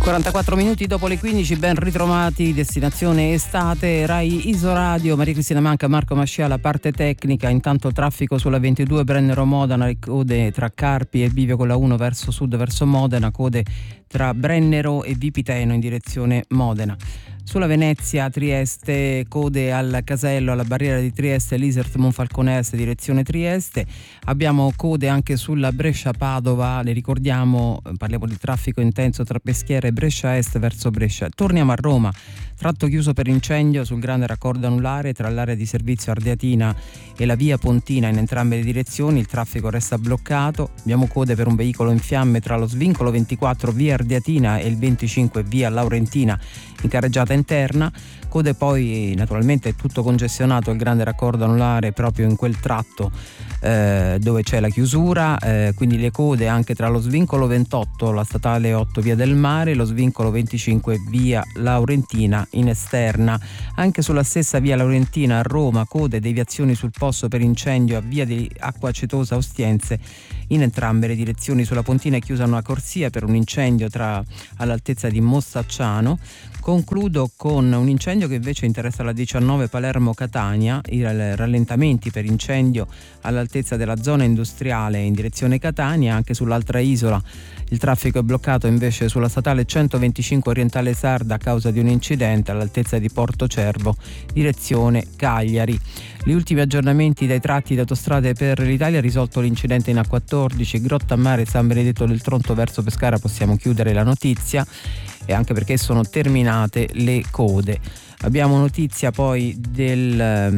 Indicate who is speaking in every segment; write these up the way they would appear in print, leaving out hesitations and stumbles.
Speaker 1: 44 minuti dopo le 15, ben ritrovati, destinazione estate, Rai Isoradio, Maria Cristina Manca, Marco Mascia, la parte tecnica. Intanto traffico sulla 22 Brennero-Modena, code tra Carpi e Bivio con la 1 verso sud verso Modena, code tra Brennero e Vipiteno in direzione Modena. Sulla Venezia-Trieste, code al Casello, alla barriera di Trieste, l'Isert Monfalconese, direzione Trieste. Abbiamo code anche sulla Brescia-Padova, le ricordiamo, parliamo di traffico intenso tra Peschiera e Brescia Est verso Brescia. Torniamo a Roma, tratto chiuso per incendio sul grande raccordo anulare tra l'area di servizio Ardeatina e la via Pontina in entrambe le direzioni, il traffico resta bloccato. Abbiamo code per un veicolo in fiamme tra lo svincolo 24 via Ardeatina e il 25 via Laurentina in carreggiata interna. Code poi, naturalmente è tutto congestionato il grande raccordo anulare proprio in quel tratto dove c'è la chiusura, quindi le code anche tra lo svincolo 28, la statale 8 via del Mare, e lo svincolo 25 via Laurentina in esterna. Anche sulla stessa via Laurentina a Roma, code, deviazioni sul posto per incendio a via di Acqua Acetosa Ostiense in entrambe le direzioni. Sulla Pontina è chiusa una corsia per un incendio all'altezza di Mossacciano. Concludo con un incendio che invece interessa la 19 Palermo-Catania, i rallentamenti per incendio all'altezza della zona industriale in direzione Catania. Anche sull'altra isola il traffico è bloccato invece sulla statale 125 Orientale Sarda a causa di un incidente all'altezza di Porto Cervo, direzione Cagliari. Gli ultimi aggiornamenti dai tratti di autostrade per l'Italia: risolto l'incidente in A14 Grottammare San Benedetto del Tronto verso Pescara, possiamo chiudere la notizia, e anche perché sono terminate le code. Abbiamo notizia poi dei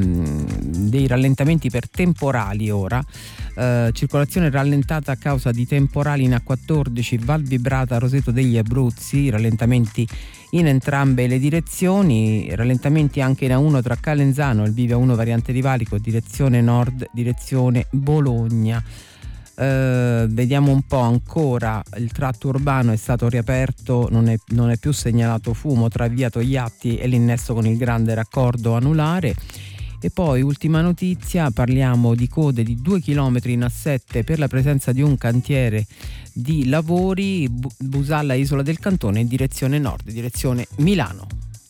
Speaker 1: rallentamenti per temporali ora. Circolazione rallentata a causa di temporali in A14 Val Vibrata Roseto degli Abruzzi, rallentamenti in entrambe le direzioni, rallentamenti anche in A1 tra Calenzano e il Bivio 1 variante di Valico, direzione nord, direzione Bologna. Vediamo un po' ancora, il tratto urbano è stato riaperto, non è più segnalato fumo tra via Togliatti e l'innesto con il grande raccordo anulare. E poi ultima notizia, parliamo di code di 2 chilometri in A7 per la presenza di un cantiere di lavori, Busalla Isola del Cantone in direzione nord, direzione Milano.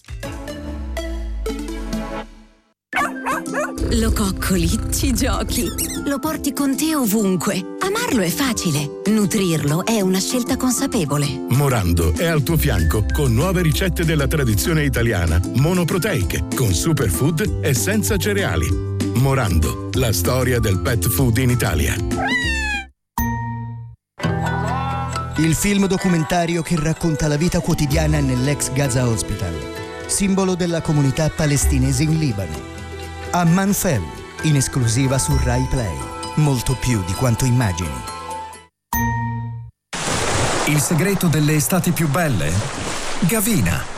Speaker 2: Lo coccoli, ci giochi, lo porti con te ovunque. Amarlo è facile, nutrirlo è una scelta consapevole.
Speaker 3: Morando è al tuo fianco con nuove ricette della tradizione italiana, monoproteiche, con superfood e senza cereali. Morando, la storia del pet food in Italia.
Speaker 4: Il film documentario che racconta la vita quotidiana nell'ex Gaza Hospital, simbolo della comunità palestinese in Libano. Amman Family, in esclusiva su Rai Play. Molto più di quanto immagini.
Speaker 5: Il segreto delle estati più belle? Gavina.